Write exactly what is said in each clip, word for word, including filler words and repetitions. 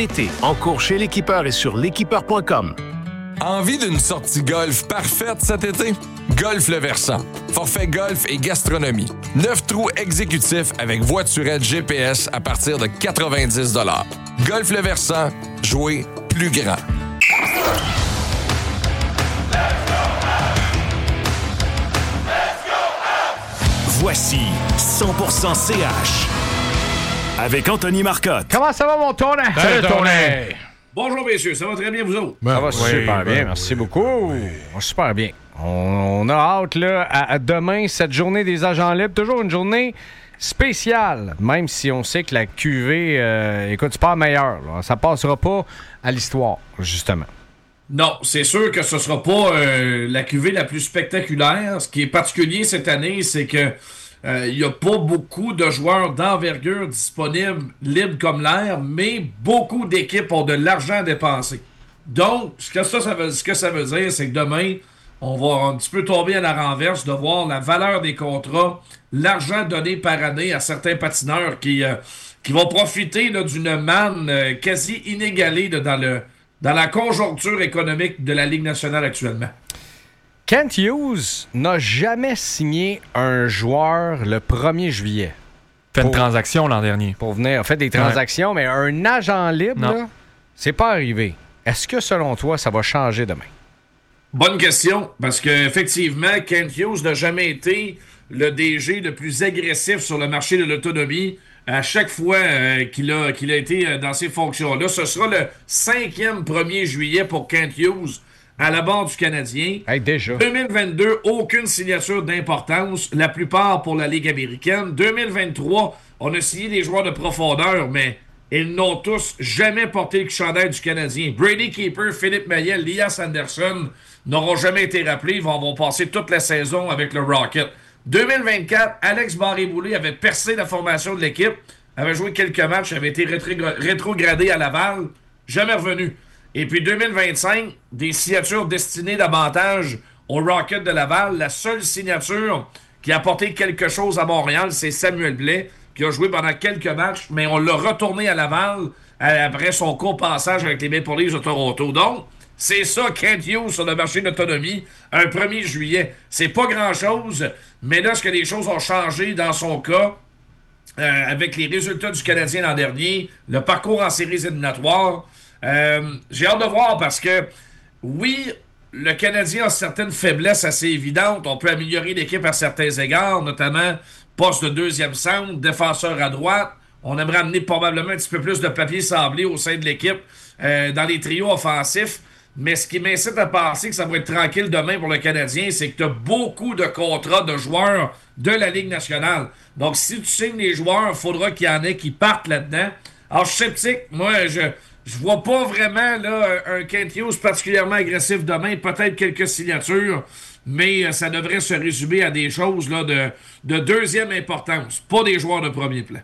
été, en cours chez l'équipeur et sur l'équipeur point com. Envie d'une sortie golf parfaite cet été? Golf Le Versant. Forfait golf et gastronomie. Neuf trous exécutifs avec voiturette G P S à partir de quatre-vingt-dix dollars. Golf Le Versant. Jouer plus grand. Voici cent pour cent C H avec Anthony Marcotte. Comment ça va, mon tournant? Salut, Tony! Bonjour, messieurs. Ça va très bien, vous autres? Ben, ça va oui, super ben, bien. Merci beaucoup. Oui. Super bien. On, on a hâte là, à, à demain, cette journée des agents libres. Toujours une journée spéciale, même si on sait que la Q V, euh, écoute, c'est pas la meilleure. Là. Ça passera pas à l'histoire, justement. Non, c'est sûr que ce sera pas euh, la Q V la plus spectaculaire. Ce qui est particulier cette année, c'est que il n'y a pas beaucoup de joueurs d'envergure disponibles, libres comme l'air, mais beaucoup d'équipes ont de l'argent à dépenser. Donc, ce que ça, ça veut, ce que ça veut dire, c'est que demain, on va un petit peu tomber à la renverse de voir la valeur des contrats, l'argent donné par année à certains patineurs qui, euh, qui vont profiter là, d'une manne euh, quasi inégalée là, dans, le, dans la conjoncture économique de la Ligue nationale actuellement. Kent Hughes n'a jamais signé un joueur le premier juillet. Fait pour, une transaction l'an dernier. Pour venir, a fait des transactions, ouais. Mais un agent libre, là, c'est pas arrivé. Est-ce que, selon toi, ça va changer demain? Bonne question, parce qu'effectivement, Kent Hughes n'a jamais été le D G le plus agressif sur le marché de l'autonomie à chaque fois euh, qu'il a, qu'il a été dans ces fonctions-là. Ce sera le cinquième premier juillet pour Kent Hughes à la barre du Canadien. Hey, déjà. deux mille vingt-deux, aucune signature d'importance, la plupart pour la Ligue américaine. deux mille vingt-trois, on a signé des joueurs de profondeur, mais ils n'ont tous jamais porté le chandail du Canadien. Brady Keeper, Philippe Maillet, Lias Anderson n'auront jamais été rappelés. Ils vont, vont passer toute la saison avec le Rocket. deux mille vingt-quatre, Alex Barré-Boulet avait percé la formation de l'équipe, avait joué quelques matchs, avait été rétrogr- rétrogradé à Laval, jamais revenu. Et puis deux mille vingt-cinq, des signatures destinées davantage au Rocket de Laval. La seule signature qui a apporté quelque chose à Montréal, c'est Samuel Blais, qui a joué pendant quelques matchs, mais on l'a retourné à Laval après son court passage avec les Maple Leafs de Toronto. Donc, c'est ça, Kent Hughes sur le marché d'autonomie, un premier juillet. C'est pas grand-chose, mais là, est-ce que les choses ont changé dans son cas, euh, avec les résultats du Canadien l'an dernier, le parcours en séries éliminatoires? Euh, j'ai hâte de voir parce que, oui, le Canadien a certaines faiblesses assez évidentes. On peut améliorer l'équipe à certains égards, notamment poste de deuxième centre, défenseur à droite. On aimerait amener probablement un petit peu plus de papier sablé au sein de l'équipe euh, dans les trios offensifs. Mais ce qui m'incite à penser que ça va être tranquille demain pour le Canadien, c'est que tu as beaucoup de contrats de joueurs de la Ligue nationale. Donc, si tu signes les joueurs, il faudra qu'il y en ait qui partent là-dedans. Alors, je suis sceptique. Moi, je... Je vois pas vraiment là, un Kent Hughes particulièrement agressif demain. Peut-être quelques signatures, mais ça devrait se résumer à des choses là, de, de deuxième importance, pas des joueurs de premier plan.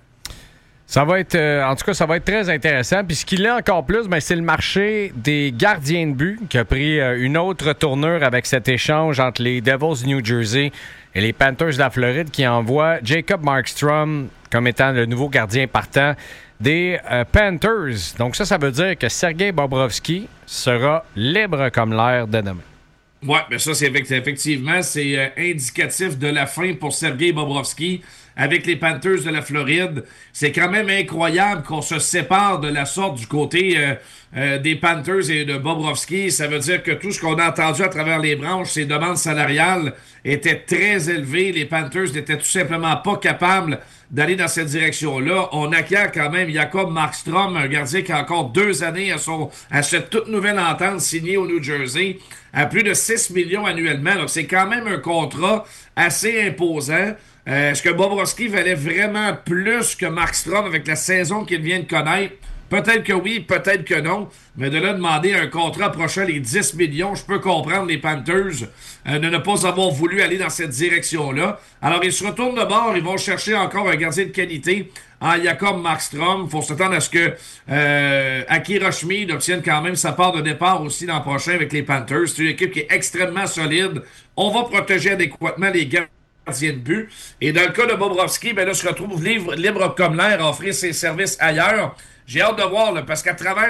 Ça va être, euh, en tout cas, ça va être très intéressant. Puis ce qu'il est encore plus, ben, c'est le marché des gardiens de but qui a pris euh, une autre tournure avec cet échange entre les Devils du New Jersey et les Panthers de la Floride qui envoient Jacob Markstrom comme étant le nouveau gardien partant des euh, Panthers. Donc ça, ça veut dire que Sergei Bobrovsky sera libre comme l'air de demain. Oui, mais ça, c'est effectivement, c'est euh, indicatif de la fin pour Sergei Bobrovsky avec les Panthers de la Floride. C'est quand même incroyable qu'on se sépare de la sorte du côté euh, euh, des Panthers et de Bobrovsky. Ça veut dire que tout ce qu'on a entendu à travers les branches, ces demandes salariales étaient très élevées. Les Panthers n'étaient tout simplement pas capables d'aller dans cette direction-là. On acquiert quand même Jacob Markstrom, un gardien qui a encore deux années à, son, à cette toute nouvelle entente signée au New Jersey, à plus de six millions annuellement. Donc, c'est quand même un contrat assez imposant. Euh, est-ce que Bobrovsky valait vraiment plus que Markstrom avec la saison qu'il vient de connaître? Peut-être que oui, peut-être que non. Mais de là demander un contrat approchant les dix millions, je peux comprendre les Panthers euh, de ne pas avoir voulu aller dans cette direction-là. Alors, ils se retournent de bord. Ils vont chercher encore un gardien de qualité en Jacob Markstrom. Il faut s'attendre à ce que euh, Akira Schmid obtienne quand même sa part de départ aussi l'an prochain avec les Panthers. C'est une équipe qui est extrêmement solide. On va protéger adéquatement les gars de but. Et dans le cas de Bobrovsky, ben là, se retrouve libre, libre comme l'air à offrir ses services ailleurs. J'ai hâte de voir, là, parce qu'à travers